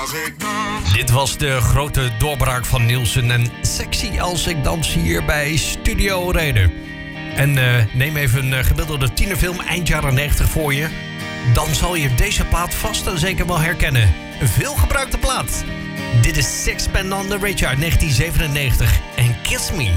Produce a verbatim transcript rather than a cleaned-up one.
als ik dans. Dit was de grote doorbraak van Nielsen en Sexy als ik dans hier bij Studio Reden. En uh, neem even een uh, gemiddelde tienerfilm eind jaren negentig voor je. Dan zal je deze plaat vast en zeker wel herkennen. Een veelgebruikte plaat. Dit is Sixpence None the Richer uit negentien zevenennegentig en Kiss Me.